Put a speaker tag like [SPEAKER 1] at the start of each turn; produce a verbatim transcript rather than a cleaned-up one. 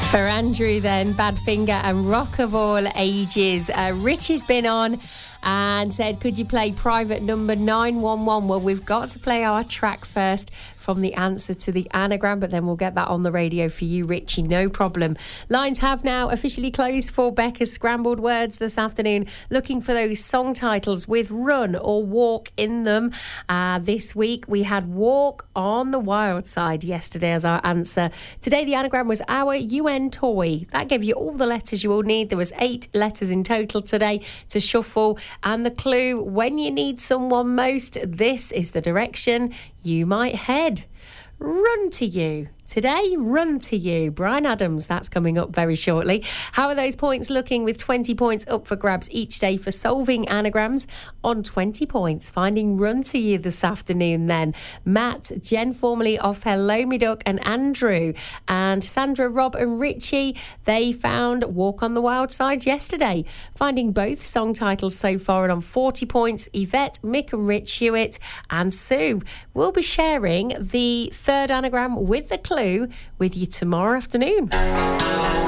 [SPEAKER 1] For Andrew then, Badfinger and Rock of All Ages. Uh, Rich has been on and said, could you play private number nine one one? Well, we've got to play our track first from the answer to the anagram, but then we'll get that on the radio for you, Richie, no problem. Lines have now officially closed for Becca's Scrambled Words this afternoon, looking for those song titles with run or walk in them. Uh, this week we had Walk on the Wild Side yesterday as our answer. Today the anagram was Our U N Toy. That gave you all the letters you will need. There was eight letters in total today to shuffle, and the clue, when you need someone most, this is the direction you might head. Run to you. Today, Run to You. Brian Adams, that's coming up very shortly. How are those points looking with twenty points up for grabs each day for solving anagrams? On twenty points, finding Run to You this afternoon then. Matt, Jen formerly of Hello Me Duck, and Andrew. And Sandra, Rob and Richie, they found Walk on the Wild Side yesterday. Finding both song titles so far, and on forty points, Yvette, Mick and Rich Hewitt and Sue will be sharing the third anagram with the clue with you tomorrow afternoon.